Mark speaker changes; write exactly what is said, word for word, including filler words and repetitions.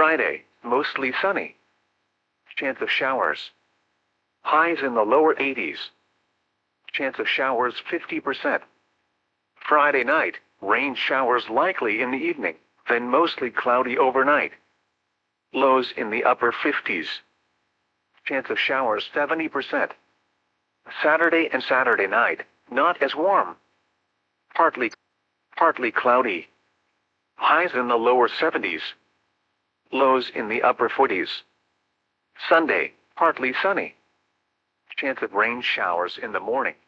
Speaker 1: Friday, mostly sunny. Chance of showers. Highs in the lower eighties. Chance of showers fifty percent. Friday night, rain showers likely in the evening, then mostly cloudy overnight. Lows in the upper fifties. Chance of showers seventy percent. Saturday and Saturday night, not as warm. Partly, partly cloudy. Highs in the lower seventies. Lows in the upper forties. Sunday, partly sunny. Chance of rain showers in the morning.